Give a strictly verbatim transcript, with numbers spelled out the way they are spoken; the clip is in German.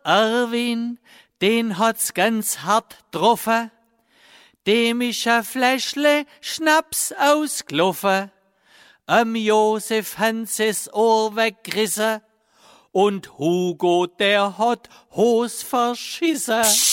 Erwin, den hat's ganz hart getroffen, dem ist ein Fläschle Schnaps ausgelaufen. Am Josef hans es Ohr weggerissen und Hugo, der hat Hos verschissen.